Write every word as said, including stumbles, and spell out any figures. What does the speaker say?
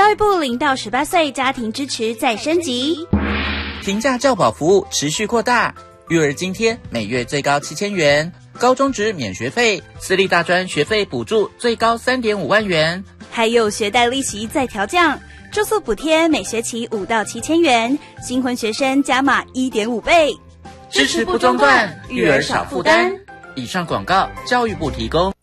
教育部零到十八岁家庭支持再升级， 平价教保服务持续扩大，育儿津贴每月最高七千元，高中职免学费，私立大专学费补助最高 三点五万元， 还有学贷利息再调降，住宿补贴每学期五到七千元，新婚学生加码 一点五倍， 支持不中断，育儿少负担。以上广告，教育部提供。